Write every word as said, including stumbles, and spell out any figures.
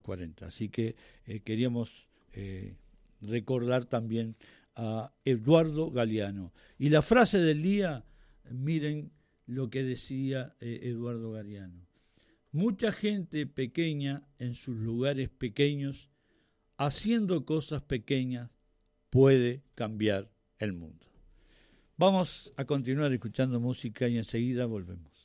cuarenta. Así que eh, queríamos eh, recordar también a Eduardo Galeano. Y la frase del día, miren lo que decía eh, Eduardo Galeano. Mucha gente pequeña en sus lugares pequeños, haciendo cosas pequeñas, puede cambiar el mundo. Vamos a continuar escuchando música y enseguida volvemos.